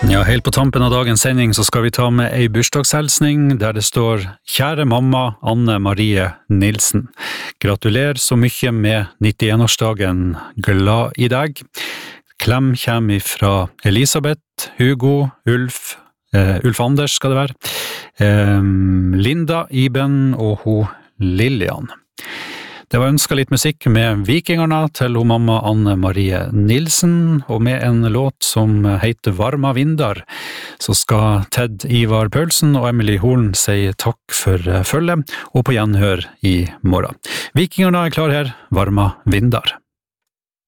Ja, helt på tampen av dagens sending så skal vi ta med ei bursdagshelsning der det står «Kjære mamma Anne Marie Nilsen. Gratulerer så mye med 91-årsdagen, glad i deg. Klem kommer fra Elisabeth, Hugo, Ulf Anders skal det være, Linda, Iben og Lilian. Det var ønsket litt musikk med Vikingerne til mamma Anne Marie Nilsen, og med en låt som heter Varma vindar, så skal Ted Ivar Paulsen og Emily Horn si takk for følge, og på gjenhør i morgen. Vikingerne klar her, Varma vindar.